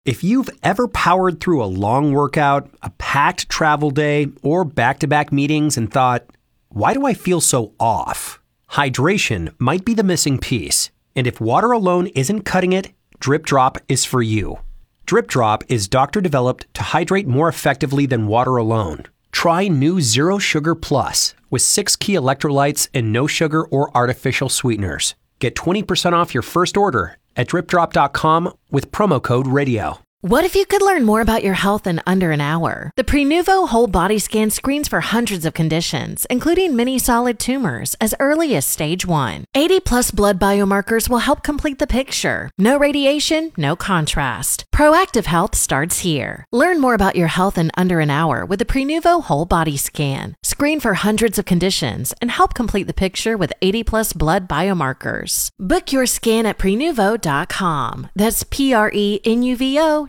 If you've ever powered through a long workout, a packed travel day, or back-to-back meetings and thought, why do I feel so off? Hydration might be the missing piece. And if water alone isn't cutting it, Drip Drop is for you. Drip Drop is doctor-developed to hydrate more effectively than water alone. Try new Zero Sugar Plus with 6 key electrolytes and no sugar or artificial sweeteners. Get 20% off your first order at dripdrop.com with promo code RADIO. What if you could learn more about your health in under an hour? The Prenuvo Whole Body Scan screens for hundreds of conditions, including many solid tumors, as early as stage 1. 80-plus blood biomarkers will help complete the picture. No radiation, no contrast. Proactive health starts here. Learn more about your health in under an hour with the Prenuvo Whole Body Scan. Screen for hundreds of conditions and help complete the picture with 80-plus blood biomarkers. Book your scan at Prenuvo.com. That's Prenuvo.com.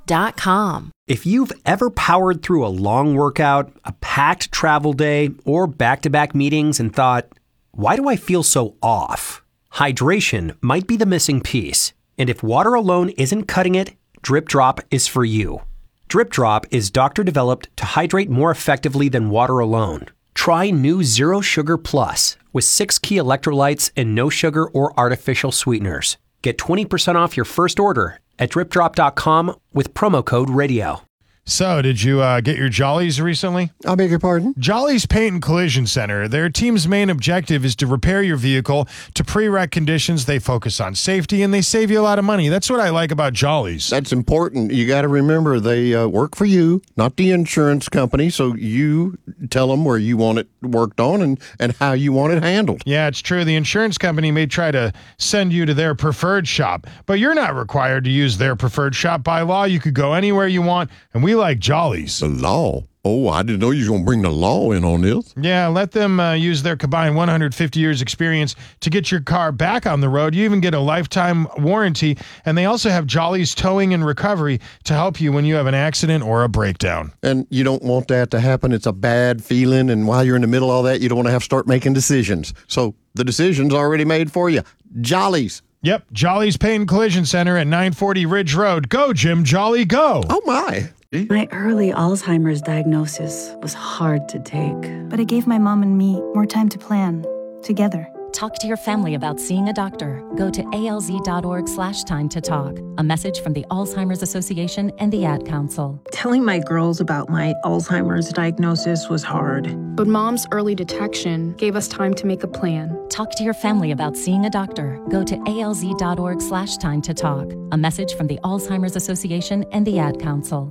If you've ever powered through a long workout, a packed travel day, or back-to-back meetings and thought, why do I feel so off? Hydration might be the missing piece. And if water alone isn't cutting it, Drip Drop is for you. Drip Drop is doctor-developed to hydrate more effectively than water alone. Try new Zero Sugar Plus with 6 key electrolytes and no sugar or artificial sweeteners. Get 20% off your first order at dripdrop.com with promo code RADIO. So, did you get your Jollies recently? I beg your pardon? Jollies Paint and Collision Center. Their team's main objective is to repair your vehicle to pre-wreck conditions. They focus on safety, and they save you a lot of money. That's what I like about Jollies. That's important. You got to remember they work for you, not the insurance company, so you tell them where you want it worked on and how you want it handled. Yeah, it's true. The insurance company may try to send you to their preferred shop, but you're not required to use their preferred shop. By law, you could go anywhere you want, and we like Jollies. The law? Oh, I didn't know you was going to bring the law in on this. Yeah, let them use their combined 150 years experience to get your car back on the road. You even get a lifetime warranty, and they also have Jollies Towing and Recovery to help you when you have an accident or a breakdown. And you don't want that to happen. It's a bad feeling, and while you're in the middle of all that, you don't want to have to start making decisions. So the decision's already made for you. Jollies. Yep, Jollies Paint and Collision Center at 940 Ridge Road. Go, Jim Jolly, go. Oh, my. My early Alzheimer's diagnosis was hard to take. But it gave my mom and me more time to plan, together. Talk to your family about seeing a doctor. Go to alz.org/time to talk. A message from the Alzheimer's Association and the Ad Council. Telling my girls about my Alzheimer's diagnosis was hard. But Mom's early detection gave us time to make a plan. Talk to your family about seeing a doctor. Go to alz.org/time to talk. A message from the Alzheimer's Association and the Ad Council.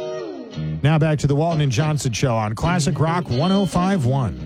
Now back to the Walton and Johnson Show on Classic Rock 105.1.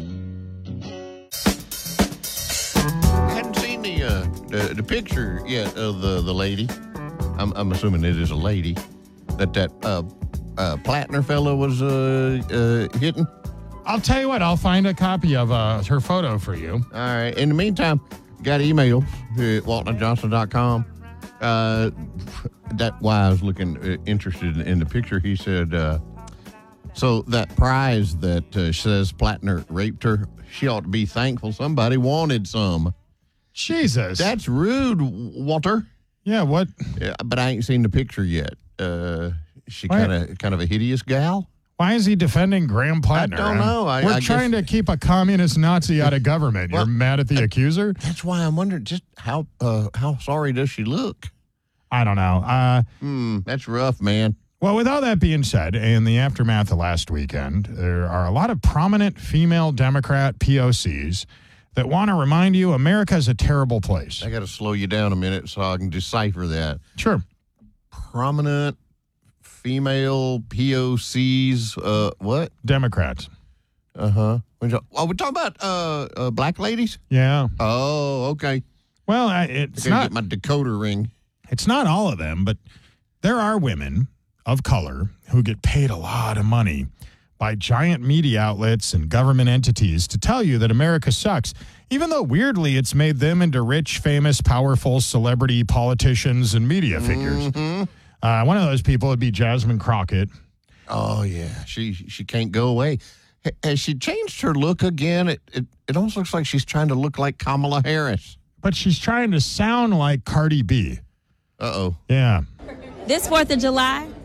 The picture yet of the lady. I'm assuming it is a lady that Plattner fellow was hitting. I'll tell you what, I'll find a copy of her photo for you. All right. In the meantime, got email at waltonandjohnson.com. That's why I was looking interested in the picture. He said, so that prize that says Plattner raped her, she ought to be thankful somebody wanted some. Jesus. That's rude, Walter. Yeah, what? Yeah, but I ain't seen the picture yet. She kind of a hideous gal. Why is he defending Graham Plattner? I don't know. We're trying to keep a communist Nazi out of government. You're mad at the accuser? That's why I'm wondering just how sorry does she look? I don't know. That's rough, man. Well, with all that being said, in the aftermath of last weekend, there are a lot of prominent female Democrat POCs that want to remind you America's a terrible place. I got to slow you down a minute so I can decipher that. Sure. Prominent female POCs, what? Democrats. Uh-huh. Oh, we're talking about black ladies? Yeah. Oh, okay. Well, it's not... get my decoder ring. It's not all of them, but there are women of color who get paid a lot of money by giant media outlets and government entities to tell you that America sucks, even though weirdly it's made them into rich, famous, powerful celebrity politicians and media figures. Mm-hmm. One of those people would be Jasmine Crockett. Oh, yeah. She can't go away. Has she changed her look again? It almost looks like she's trying to look like Kamala Harris. But she's trying to sound like Cardi B. Uh-oh. Yeah. This 4th of July,